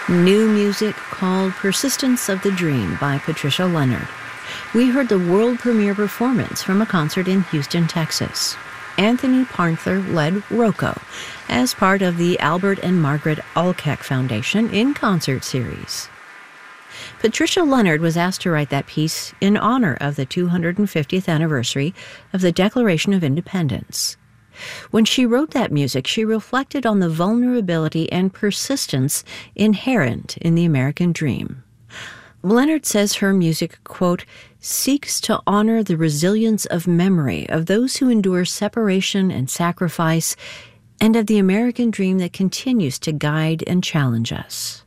New music called Persistence of the Dream by Patricia Leonard. We heard the world premiere performance from a concert in Houston, Texas. Anthony Parnther led Rocco as part of the Albert and Margaret Alkeck Foundation in Concert series. Patricia Leonard was asked to write that piece in honor of the 250th anniversary of the Declaration of Independence. When she wrote that music, she reflected on the vulnerability and persistence inherent in the American dream. Leonard says her music, quote, seeks to honor the resilience of memory of those who endure separation and sacrifice, and of the American dream that continues to guide and challenge us.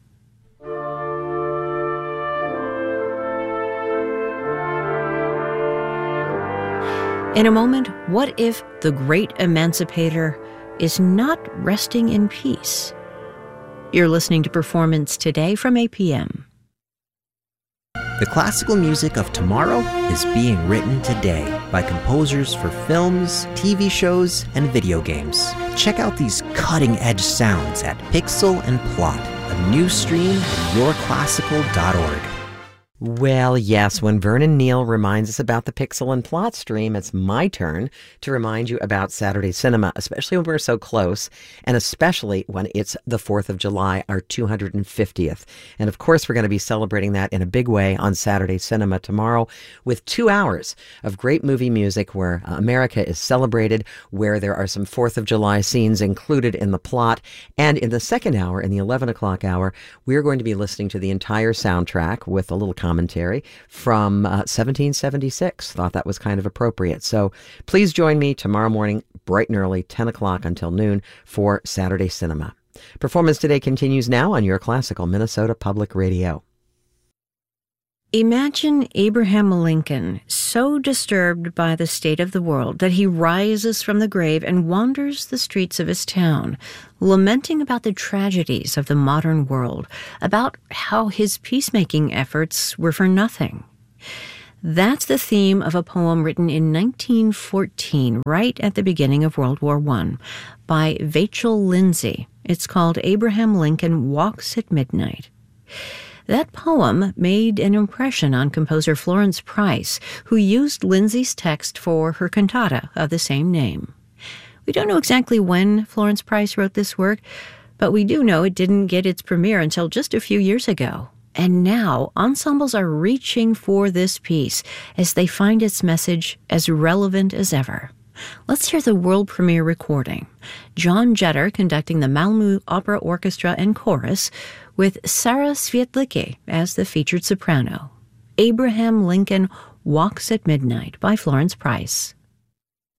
In a moment, what if the great emancipator is not resting in peace? You're listening to Performance Today from APM. The classical music of tomorrow is being written today by composers for films, TV shows, and video games. Check out these cutting-edge sounds at Pixel and Plot, a new stream at yourclassical.org. Well, yes, when Vernon Neal reminds us about the Pixel and Plot stream, it's my turn to remind you about Saturday Cinema, especially when we're so close, and especially when it's the 4th of July, our 250th. And of course, we're going to be celebrating that in a big way on Saturday Cinema tomorrow with 2 hours of great movie music where America is celebrated, where there are some 4th of July scenes included in the plot. And in the second hour, in the 11 o'clock hour, we're going to be listening to the entire soundtrack with a little commentary from 1776. Thought that was kind of appropriate. So please join me tomorrow morning, bright and early, 10 o'clock until noon for Saturday Cinema. Performance Today continues now on Your Classical Minnesota Public Radio. Imagine Abraham Lincoln so disturbed by the state of the world that he rises from the grave and wanders the streets of his town, lamenting about the tragedies of the modern world, about how his peacemaking efforts were for nothing. That's the theme of a poem written in 1914, right at the beginning of World War I, by Vachel Lindsay. It's called Abraham Lincoln Walks at Midnight. That poem made an impression on composer Florence Price, who used Lindsay's text for her cantata of the same name. We don't know exactly when Florence Price wrote this work, but we do know it didn't get its premiere until just a few years ago. And now, ensembles are reaching for this piece as they find its message as relevant as ever. Let's hear the world premiere recording. John Jetter conducting the Malmö Opera Orchestra and Chorus with Sarah Svietlicki as the featured soprano. Abraham Lincoln Walks at Midnight by Florence Price.